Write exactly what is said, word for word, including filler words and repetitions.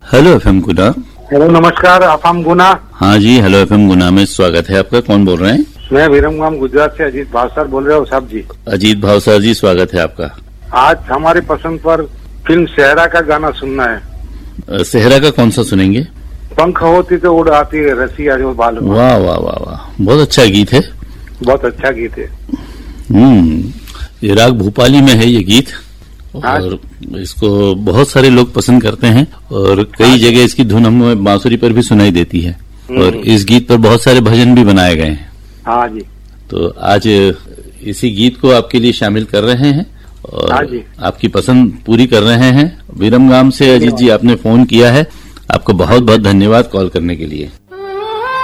Hello FM गुना। Hello नमस्कार FM गुना। हाँ जी, hello FM गुना में स्वागत है आपका। कौन बोल रहे हैं? मैं विरमगाम गुजरात से अजीत भावसार बोल रहा हूँ साहब जी। अजीत भावसार जी, स्वागत है आपका। आज हमारी पसंद पर फिल्म सेहरा का गाना सुनना है। सेहरा का कौन सा सुनेंगे? पंख होती तो उड़ आती है रसिया जो बाल। वाह वाह वाह वाह, बहुत अच्छा गीत है। बहुत अच्छा गीत है। हम्म ये राग भोपाली में है ये गीत, और इसको बहुत सारे लोग पसंद करते हैं और कई जगह इसकी धुन हमें बांसुरी पर भी सुनाई देती है, और इस गीत पर बहुत सारे भजन भी बनाए गए हैं। हाँ जी। तो आज इसी गीत को आपके लिए शामिल कर रहे हैं और हाँ जी। आपकी पसंद पूरी कर रहे हैं। विरमगाम से अजीत जी आपने फोन किया है, आपको बहुत बहुत धन्यवाद कॉल करने के लिए।